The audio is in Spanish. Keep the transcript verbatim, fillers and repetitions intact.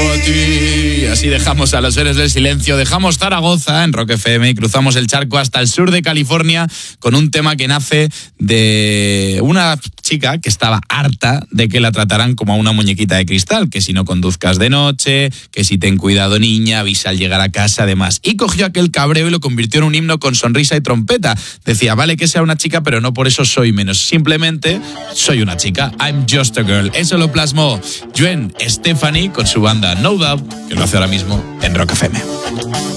a ti. Así dejamos a los Héroes del Silencio, dejamos Zaragoza en Rock F M y cruzamos el charco hasta el sur de California con un tema que nace de una chica que estaba harta de que la trataran como a una muñequita de cristal, que si no conduzcas de noche, que si ten cuidado niña, avisa al llegar a casa, además. Y cogió aquel cabreo y lo convirtió en un himno con sonrisa y trompeta. Decía, vale que sea una chica, pero no por eso soy menos. Simplemente soy una chica. I'm just a girl. Eso lo plasmó Gwen Stefani con su banda No Doubt, que lo hace ahora mismo en Rock F M.